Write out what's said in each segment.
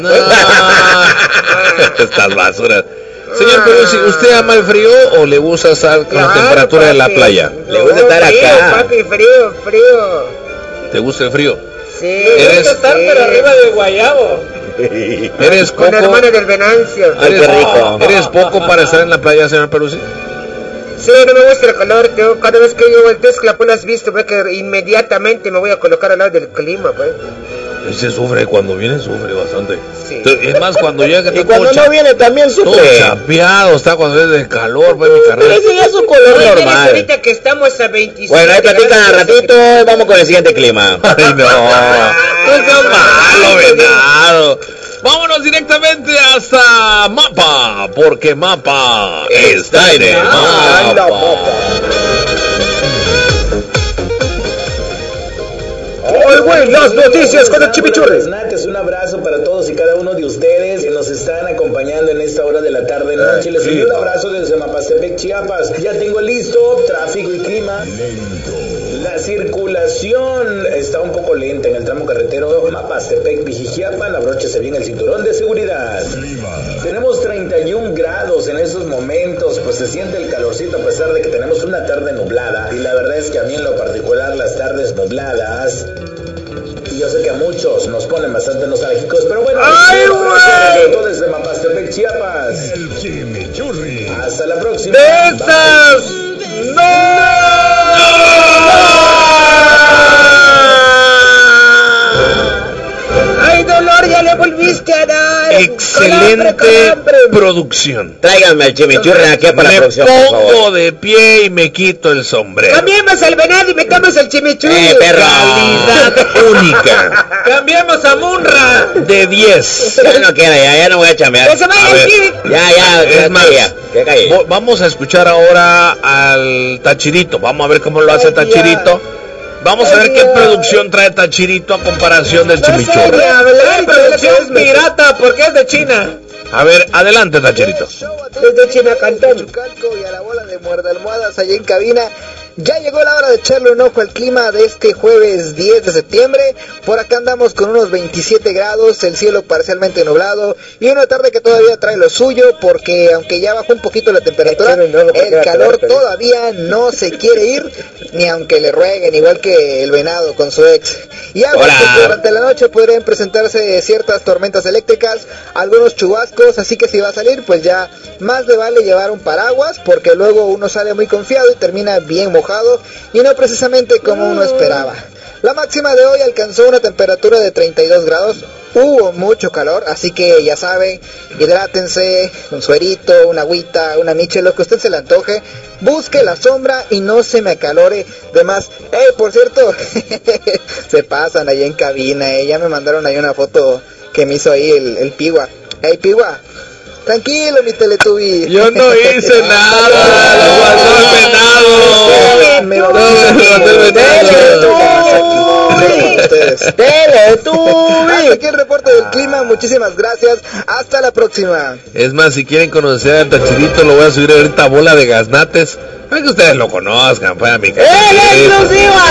Estas basuras. Señor Peruzzi, ¿usted ama el frío o le gusta estar con la temperatura de la playa? Le gusta estar acá. Papi, frío. ¿Te gusta el frío? Sí. ¿Eres? Gusta estar pero arriba de guayabo. ¿Eres poco? Con hermano del Venancio. Ay, qué rico. ¿Eres poco para estar en la playa, señor Peruzzi? Sí, no me gusta el calor, tío. Cada vez que yo volteo que la pones visto, ve que inmediatamente me voy a colocar al lado del clima, pues. Ese sufre, cuando viene sufre bastante. Sí. Es más, cuando llega... Y cuando no viene también todo sufre. chapeado, está cuando es de calor, pues mi carrera. Pero ese ya es su color Oye, normal. ahorita que estamos a 25. Bueno, ahí platican al ratito, vamos con el siguiente clima. Ay, no. No seas malo, venado. Vámonos directamente hasta Mapa, porque Mapa está en el mapa. Hoy, güey, las noticias con el Chimichurri. Un abrazo para todos y cada uno de ustedes que nos están acompañando en esta hora de la tarde-noche. Les envío un abrazo desde Mapastepec, Chiapas. Ya tengo listo tráfico y clima. La circulación está un poco lenta en el tramo carretero Mapastepec, Vijijiapan. Abróchese bien el cinturón de seguridad. Tenemos 31 grados en estos momentos, pues se siente el calorcito a pesar de que tenemos una tarde nublada. Y la verdad es que a mí en lo particular las tardes nubladas, y yo sé que a muchos nos ponen bastante nostálgicos, pero bueno, desde Mapastepec, Chiapas. El Chimichurri. Hasta la próxima. ¡Estas! ¡Ay, dolor! ¡Ya le volviste a dar! Excelente producción. Tráiganme al Chimichurri aquí para la Me producción, por favor. pongo de pie y me quito el sombrero. Cambiemos al venado y metamos al Chimichurri. Perro. Calidad única. Cambiemos a Munra. De 10. Ya no quiero, ya no voy a chamear. Que se vaya A ver. aquí. Ya, Es más, que calle. Vamos a escuchar ahora al Tachirito. Vamos a ver cómo lo hace Tachirito. Vamos a ver qué producción trae Tachirito a comparación del Chimichurri. La producción pirata porque es de China. A ver, adelante, Tachirito. Es de China Cantón. Chucalco y a la bola de muerde almohadas allá en cabina. Ya llegó la hora de echarle un ojo al clima de este jueves 10 de septiembre. Por acá andamos con unos 27 grados, el cielo parcialmente nublado y una tarde que todavía trae lo suyo porque aunque ya bajó un poquito la temperatura, el calor todavía no se quiere ir, ni aunque le rueguen, igual que el venado con su ex. Y algo que durante la noche podrían presentarse ciertas tormentas eléctricas, algunos chubascos, así que si va a salir, pues ya más le vale llevar un paraguas porque luego uno sale muy confiado y termina bien mojado y no precisamente como uno esperaba. La máxima de hoy alcanzó una temperatura de 32 grados, hubo mucho calor, así que ya saben, hidrátense, un suerito, una agüita, una miche, lo que a usted se le antoje, busque la sombra y no se me acalore de más. Por cierto, se pasan ahí en cabina, ya me mandaron ahí una foto que me hizo ahí el Piwa. Piwa, tranquilo, mi Teletubby. Yo no hice nada, lo guardó el venado. Teletubby. Hasta aquí el reporte del clima, muchísimas gracias, hasta la próxima. Es más, si quieren conocer al Tachirito, lo voy a subir ahorita a bola de gaznates. Para que ustedes lo conozcan, para mi casa. exclusiva!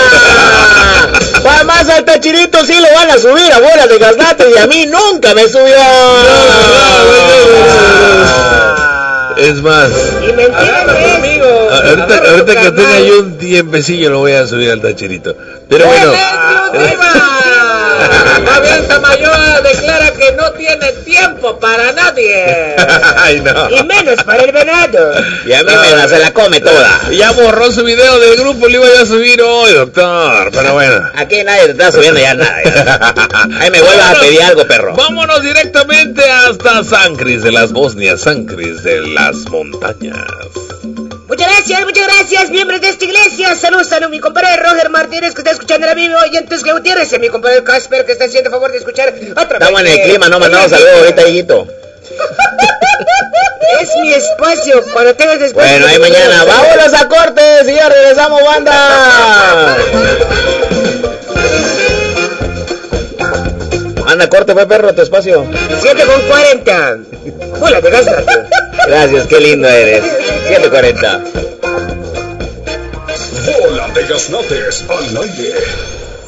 Más al Tachirito sí lo van a subir a bola de gaznates y a mí nunca me subió. Es más, Y mentira que es. ahorita que tenga yo un tiempecillo lo voy a subir al Tachirito. Pero bueno. Fabián Tamayoa declara que no tiene tiempo para nadie. Ay, no. Y menos para el venado. Y a mí se la come toda. Ya borró su video del grupo, lo iba yo a subir hoy, doctor. Pero bueno. Aquí nadie te está subiendo ya nada. Ahí me vuelvas a pedir algo, perro. Vámonos directamente hasta San Cris de las Bosnias, San Cris de las montañas. Muchas gracias, miembros de esta iglesia. Saludos a mi compadre Roger Martínez que está escuchando la vivo y entonces Gutiérrez y a mi compadre Casper que está haciendo favor de escuchar otra vez. Estamos en el clima, no mandamos saludos ahorita, hijito. Es mi espacio, cuando tengas espacio. Bueno, ahí mañana. Vámonos a cortes y ya regresamos, banda. Anda, corte, fue perro, tu espacio. 7:40. Hola, te gastas. Gracias, qué lindo eres. 7:40. Bola de gaznates al aire.